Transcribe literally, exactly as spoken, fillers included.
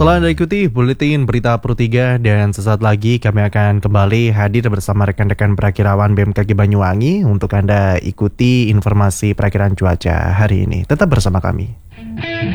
Telah Anda ikuti Buletin Berita Pro tiga dan sesaat lagi kami akan kembali hadir bersama rekan-rekan perakirawan B M K G Banyuwangi untuk Anda ikuti informasi perakiran cuaca hari ini. Tetap bersama kami.